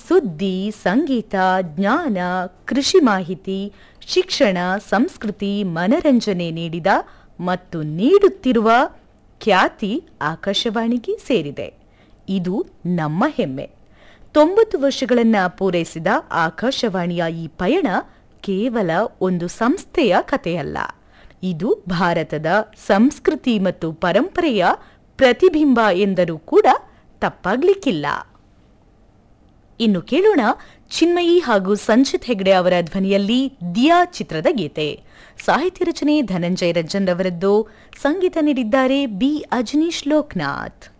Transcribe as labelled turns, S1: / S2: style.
S1: ಸುದ್ದಿ, ಸಂಗೀತ, ಜ್ಞಾನ, ಕೃಷಿ ಮಾಹಿತಿ, ಶಿಕ್ಷಣ, ಸಂಸ್ಕೃತಿ, ಮನರಂಜನೆ ನೀಡಿದ ಮತ್ತು ನೀಡುತ್ತಿರುವ ಖ್ಯಾತಿ ಆಕಾಶವಾಣಿಗೆ ಸೇರಿದೆ. ಇದು ನಮ್ಮ ಹೆಮ್ಮೆ. 90 ವರ್ಷಗಳನ್ನು ಪೂರೈಸಿದ ಆಕಾಶವಾಣಿಯ ಈ ಪಯಣ ಕೇವಲ ಒಂದು ಸಂಸ್ಥೆಯ ಕಥೆಯಲ್ಲ. ಇದು ಭಾರತದ ಸಂಸ್ಕೃತಿ ಮತ್ತು ಪರಂಪರೆಯ ಪ್ರತಿಬಿಂಬ ಎಂದರೂ ಕೂಡ ತಪ್ಪಾಗ್ಲಿಕ್ಕಿಲ್ಲ. ಇನ್ನು ಕೇಳೋಣ ಚಿನ್ಮಯಿ ಹಾಗೂ ಸಂಚಿತ್ ಹೆಗ್ಡೆ ಅವರ ಧ್ವನಿಯಲ್ಲಿ ದಿಯಾ ಚಿತ್ರದ ಗೀತೆ. ಸಾಹಿತ್ಯ ರಚನೆ ಧನಂಜಯ ರಂಜನ್ ಅವರದ್ದು, ಸಂಗೀತ ನೀಡಿದ್ದಾರೆ ಬಿ ಅಜನೀಶ್ ಲೋಕನಾಥ್.